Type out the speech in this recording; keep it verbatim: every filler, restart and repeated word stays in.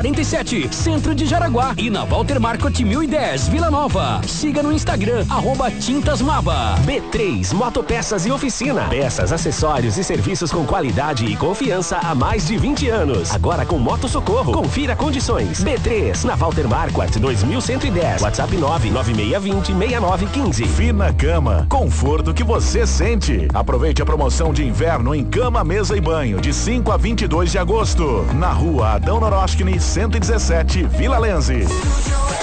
quarenta e sete, Centro de Jaraguá. E na Walter Marcot mil e dez, Vila Nova. Siga no Instagram, arroba Tintas Maba. B três Motopeças e Oficina. Peças, acessórios e serviços com qualidade e confiança há mais de vinte anos. Agora com Moto Socorro. Confira condições. B três, na Walter Marquardt dois mil cento e dez. WhatsApp nove nove seis dois zero seis nove um cinco. Fina Cama. Conforto que você sente. Aproveite a promoção de inverno em cama, mesa e banho de cinco a vinte e dois de agosto. Na rua Adão Noroskini, cento e dezessete, Vila Lense.